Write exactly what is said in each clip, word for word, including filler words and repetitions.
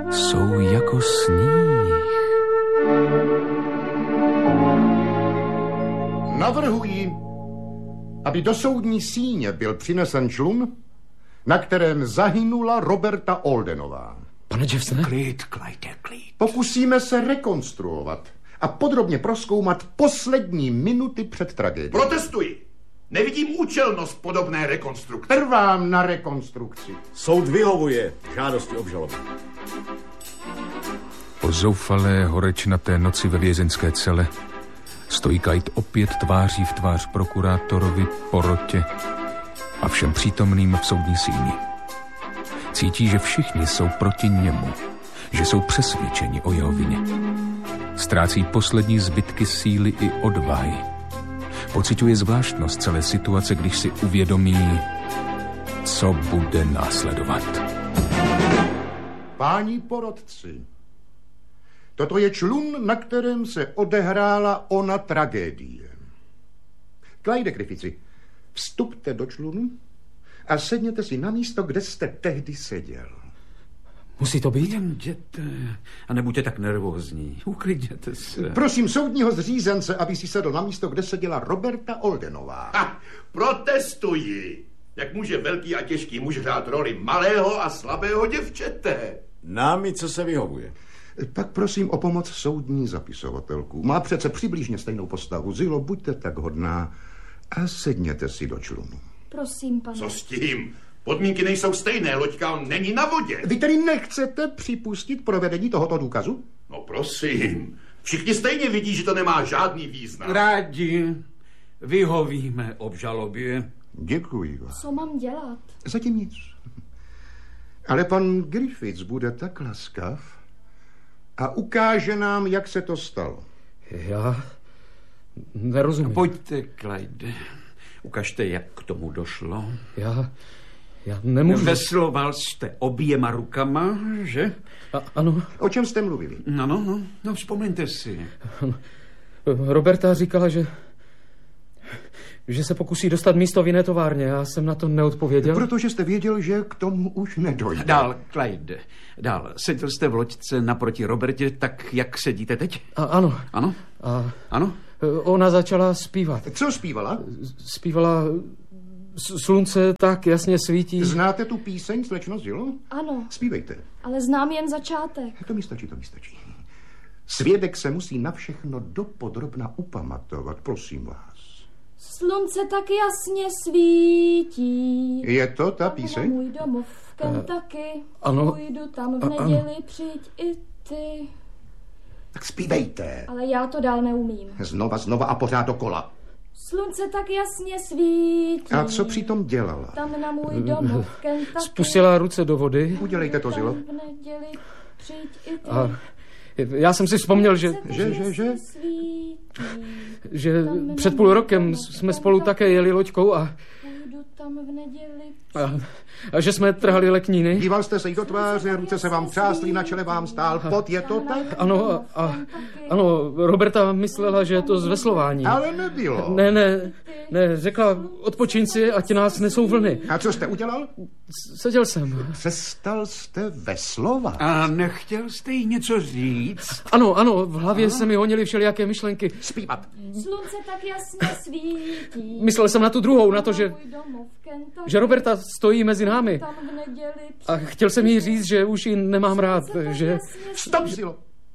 jsou jako sníh. Navrhuji, aby do soudní síně byl přinesen člun, na kterém zahynula Roberta Aldenová. Pane Jeffsone? Klid, Clyde, klid. Pokusíme se rekonstruovat a podrobně prozkoumat poslední minuty před tragédií. Protestuji. Nevidím účelnost podobné rekonstrukce. Trvám na rekonstrukci. Soud vyhovuje žádosti obžaloby. Po zoufalé horečnaté noci ve vězenské cele stojí Clyde opět tváří v tvář prokurátorovi, porotě a všem přítomným v soudní síni. Cítí, že všichni jsou proti němu, že jsou přesvědčeni o jeho vině. Ztrácí poslední zbytky síly i odvahy. Pociťuje zvláštnost celé situace, když si uvědomí, co bude následovat. Páni porotci, toto je člun, na kterém se odehrála ona tragédie. Clyde Griffithy, vstupte do člunu a sedněte si na místo, kde jste tehdy seděl. Musí to být? Jděte a nebuďte tak nervózní. Uklidněte se. Prosím soudního zřízence, aby si sedl na místo, kde seděla Roberta Aldenová. Ha, protestuji. Jak může velký a těžký muž hrát roli malého a slabého děvčete? Námi, co se vyhovuje. Pak prosím o pomoc soudní zapisovatelku. Má přece přibližně stejnou postavu. Zilo, buďte tak hodná a sedněte si do člunu. Prosím, pane. Co s tím? Podmínky nejsou stejné, loďka on není na vodě. Vy tedy nechcete připustit provedení tohoto důkazu? No prosím, všichni stejně vidí, že to nemá žádný význam. Rádi vyhovíme obžalobě. Děkuji vám. Co mám dělat? Zatím nic. Ale pan Griffiths bude tak laskav a ukáže nám, jak se to stalo. Já nerozumím. Pojďte, Clyde. Ukažte, jak k tomu došlo. Já, já nemůžu. Vesloval jste oběma rukama, že? A, ano. O čem jste mluvili? No, no, no, no, vzpomeňte si. Roberta říkala, že že se pokusí dostat místo v jiné továrně. Já jsem na to neodpověděl. Protože jste věděl, že k tomu už nedojde. Dál, Clyde, dál. Seděl jste v loďce naproti Robertě, tak jak sedíte teď? A, ano. Ano? A ano? Ona začala zpívat. Co zpívala? Zpívala Slunce tak jasně svítí. Znáte tu píseň, slečno Zilo? Ano. Zpívejte. Ale znám jen začátek. To mi stačí, to mi stačí. Svědek se musí na všechno dopodrobna upamatovat, prosím vás. Slunce tak jasně svítí. Je to ta píseň? Můj domov v Kentucky. Ano. Půjdu tam v neděli, přijď i ty. Tak zpívejte. Ale já to dál neumím. Znova, znova a pořád dokola. Slunce tak jasně svítí. A co přitom dělala? Tam na můj domov v Kentucky. Spustila ruce do vody. Udělejte to, Zilo. V neděli, přijď i ty. A já jsem si vzpomněl, že... Že, že, že? Že před půl rokem jsme spolu také jeli loďkou a... Tam v neděli. A, a že jsme trhali lekníny. Díval jste se jí do tváře, ruce se vám třásly, na čele vám stál pot, je to tak? Ano, a, a, ano, Roberta myslela, že je to zveslování. Ale nebylo. Ne, ne, ne, řekla, odpočiň si, ať nás nesou vlny. A co jste udělal? Seděl jsem. Přestal jste veslovat. A nechtěl jste jí něco říct? Ano, ano, v hlavě ano? se mi honily všelijaké myšlenky. Zpívat. Slunce tak jasně svítí. Myslel jsem na tu druhou, na to, že... že Roberta stojí mezi námi. A chtěl jsem jí říct, že už ji nemám rád, že... Stop, Zilo.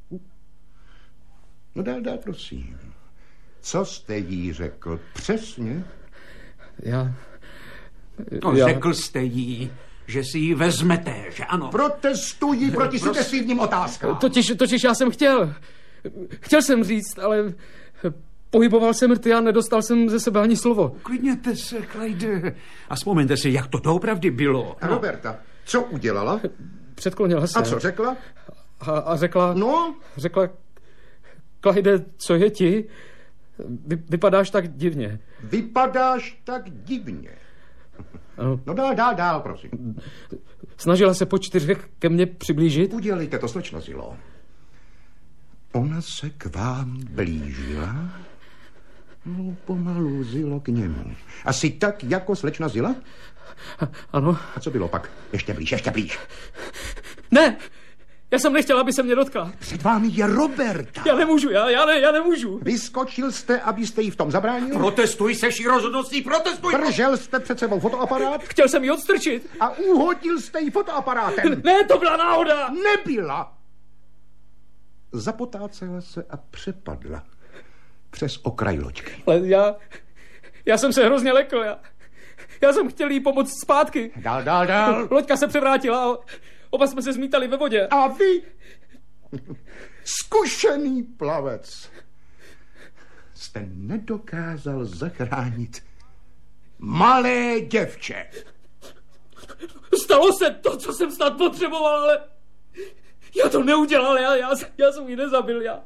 No dál, dál, prosím. Co jste jí řekl přesně? Já... No, já... řekl jste jí, že si ji vezmete, že ano? Protestuji proti sugestivním otázkám. Totiž, totiž já jsem chtěl. Chtěl jsem říct, ale... Pohyboval jsem rty a nedostal jsem ze sebe ani slovo. Uklidněte se, Clyde. A vzpomeňte si, jak to doopravdy bylo. No. Roberta, co udělala? Předklonila se. A co řekla? A, a řekla... No? Řekla... Clyde, co je ti? Vy, vypadáš tak divně. Vypadáš tak divně. Ano. No dál, dál, dál, prosím. Snažila se po čtyřech ke mně přiblížit. Udělejte to, slečno Zilo. Ona se k vám blížila? No, pomalu, Zilo, k němu. Asi tak, jako slečna Zila? A, ano. A co bylo pak? Ještě blíž, ještě blíž. Ne! Já jsem nechtěl, aby se mě dotkla. Před vámi je Roberta. Já nemůžu, já, já, ne, já nemůžu. Vyskočil jste, abyste jí v tom zabránil? Protestuj, seš rozhodností, protestuj! Držel jste před sebou fotoaparát? Chtěl jsem ji odstrčit. A uhodil jste jí fotoaparátem? Ne, to byla náhoda. Nebyla. Zapotácela se a přepadla přes okraj loďky. Ale já, já jsem se hrozně lekl, já, já jsem chtěl jí pomoct zpátky. Dál, dál, dál. Loďka se převrátila a oba jsme se zmítali ve vodě. A vy, zkušený plavec, jste nedokázal zachránit malé děvče. Stalo se to, co jsem snad potřeboval, ale já to neudělal, já, já, já jsem ji nezabil, já...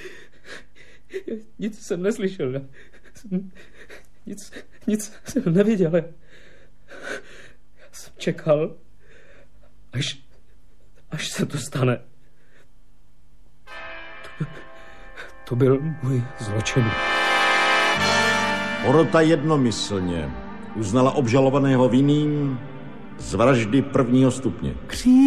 Nic jsem neslyšel, já jsem, nic, nic jsem neviděl, já, já jsem čekal, až, až se to stane. To, to byl můj zločin. Porota jednomyslně uznala obžalovaného vinným z vraždy prvního stupně.